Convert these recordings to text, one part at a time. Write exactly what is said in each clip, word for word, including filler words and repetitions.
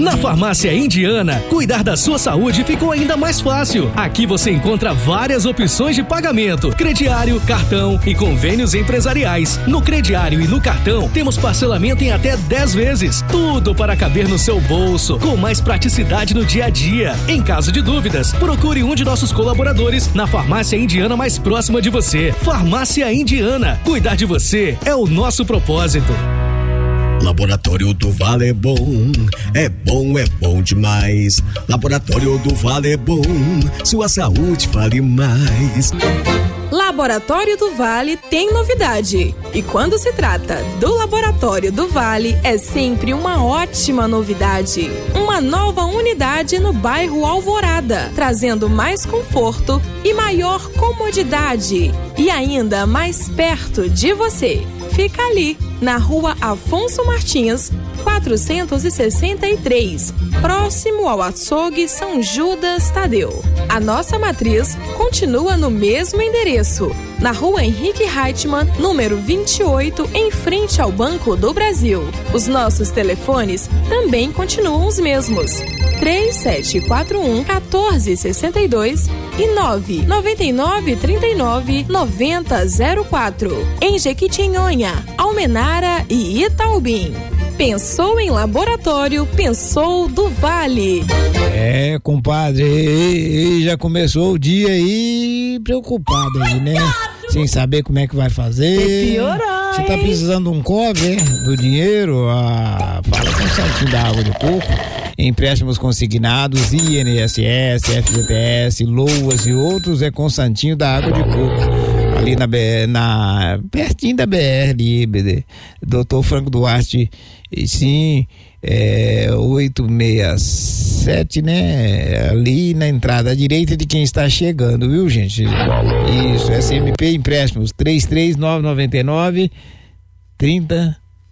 Na Farmácia Indiana, cuidar da sua saúde ficou ainda mais fácil. Aqui você encontra várias opções de pagamento, crediário, cartão e convênios empresariais. No crediário e no cartão, temos parcelamento em até dez vezes. Tudo para caber no seu bolso, com mais praticidade no dia a dia. Em caso de dúvidas, procure um de nossos colaboradores na Farmácia Indiana mais próxima de você. Farmácia Indiana, cuidar de você é o nosso propósito. Laboratório do Vale é bom, é bom, é bom demais. Laboratório do Vale é bom, sua saúde vale mais. Laboratório do Vale tem novidade. E quando se trata do Laboratório do Vale, é sempre uma ótima novidade. Uma nova unidade no bairro Alvorada, trazendo mais conforto e maior comodidade. E ainda mais perto de você. Fica ali, na rua Afonso Martins, quatrocentos e sessenta e três, próximo ao açougue São Judas Tadeu. A nossa matriz continua no mesmo endereço, na rua Henrique Reichmann, número vinte e oito, em frente ao Banco do Brasil. Os nossos telefones também continuam os mesmos: três sete quatro um, um quatro seis dois e nove nove nove três nove nove zero zero quatro. Em Jequitinhonha, Almenara e Itaubim. Pensou em laboratório, pensou do Vale. É, compadre, e, e já começou o dia aí preocupado aí, né? Sem saber como é que vai fazer. Piorou, você tá precisando de um cobre, do dinheiro? Ah, fala com o Santinho da Água de Coco. Empréstimos consignados, I N S S, F G T S, Loas e outros é com Santinho da Água de Coco. Ali na, B R, na pertinho da B R ali, doutor Franco Duarte, sim, é, oito seis sete, né? Ali na entrada à direita de quem está chegando, viu, gente? Isso, S M P Empréstimos, três três nove nove nove trinta.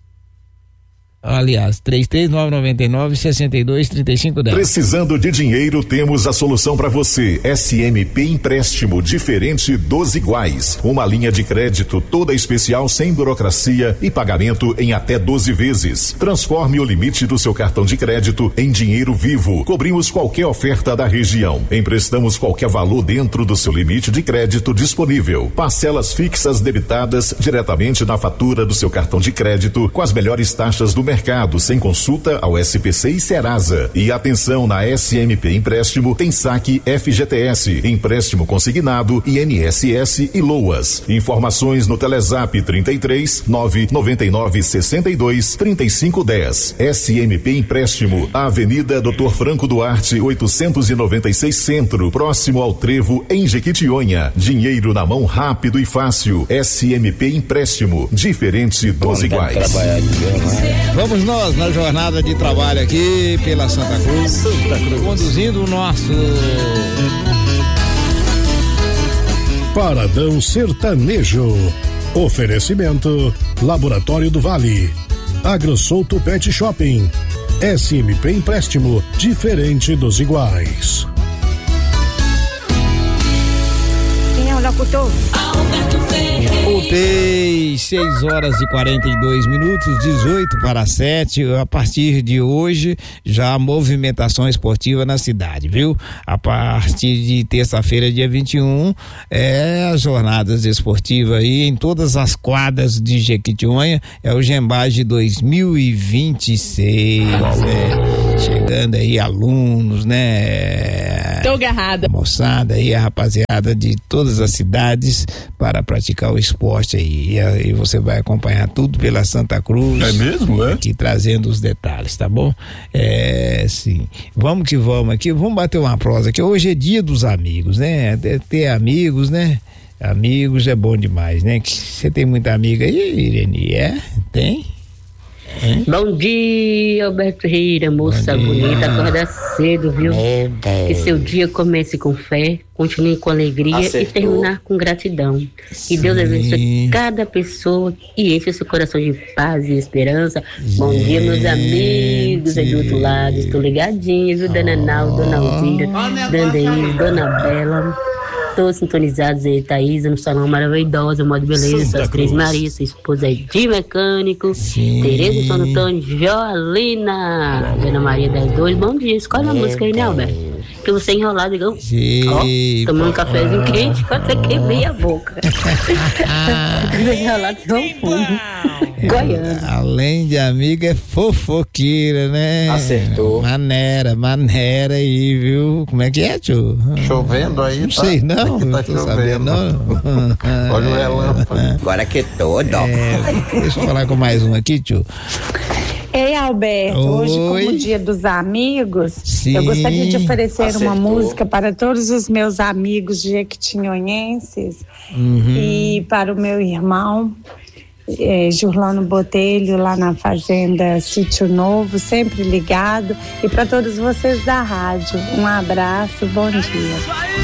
Aliás, três três nove nove nove, seis dois, três cinco um zero. Precisando de dinheiro, temos a solução para você. S M P Empréstimo, diferente dos iguais. Uma linha de crédito toda especial, sem burocracia e pagamento em até doze vezes. Transforme o limite do seu cartão de crédito em dinheiro vivo. Cobrimos qualquer oferta da região. Emprestamos qualquer valor dentro do seu limite de crédito disponível. Parcelas fixas debitadas diretamente na fatura do seu cartão de crédito, com as melhores taxas do mercado. Mercado, sem consulta ao S P C e Serasa. E atenção, na S M P Empréstimo tem saque F G T S, empréstimo consignado, I N S S e Loas. Informações no Telezap trinta e três, nove nove nove, sessenta e dois, trinta e cinco dez. S M P Empréstimo, Avenida doutor Franco Duarte, oitocentos e noventa e seis Centro, próximo ao Trevo, em Jequitinhonha. Dinheiro na mão rápido e fácil. S M P Empréstimo, diferente dos iguais. Vamos nós na jornada de trabalho aqui pela Santa Cruz, Santa Cruz. Conduzindo o nosso Paradão Sertanejo. Oferecimento Laboratório do Vale, AgroSouto Pet Shopping, S M P Empréstimo, diferente dos iguais. Quem é o locutor? Voltei, seis horas e quarenta e dois minutos, dezoito para sete. A partir de hoje, já há movimentação esportiva na cidade, viu? A partir de terça-feira, dia vinte e um, é as jornadas esportivas aí em todas as quadras de Jequitinhonha. É o Gembage dois mil e vinte e seis, né? Chegando aí alunos, né? Tô agarrada. Moçada aí, a rapaziada de todas as cidades para praticar o esporte aí. E aí você vai acompanhar tudo pela Santa Cruz. É mesmo, é? Aqui trazendo os detalhes, tá bom? É, sim. Vamos que vamos aqui, vamos bater uma prosa aqui. Hoje é dia dos amigos, né? Ter, ter amigos, né? Amigos é bom demais, né? Você tem muita amiga aí, Irene? É? Tem? Hein? Bom dia, Alberto Reira, moça bonita, acorda cedo, viu? Que seu dia comece com fé, continue com alegria. Acertou. E terminar com gratidão. Que Deus abençoe cada pessoa e enche seu coração de paz e esperança. Gente. Bom dia, meus amigos aí do outro lado, estou ligadinho, viu? Dona Nau, Dona Alzira, Dona Deise, Dona Bela. todos sintonizados aí, Thaísa, no Salão Maravilhosa, Modo Beleza, Santa suas três Cruz. Marias, sua esposa é de mecânico, Sim. Tereza do Santo Antônio, Jolina, Ana Maria das Dores, bom dia, escolhe a música aí, né, Alberto? Que você enrolado, igual, Sim. ó, tomando um cafezinho quente, quando você queimei a boca. Enrolado, igual um fumo. Goiano. Além de amiga, é fofoqueira, né? Acertou. Maneira, maneira aí, viu? Como é que é, tio? Chovendo aí, Não tá? sei, não. Aqui Não tá tô chovendo. sabendo, não. Olha o relâmpago. Agora que todo. É, deixa eu falar com mais um aqui, tio. Ei, Alberto, Oi. hoje como dia dos amigos, Sim. eu gostaria de oferecer Acertou. uma música para todos os meus amigos jequitinhonhenses Uhum. e para o meu irmão, eh, Jurlano Botelho, lá na fazenda Sítio Novo, sempre ligado, e para todos vocês da rádio. Um abraço, bom dia.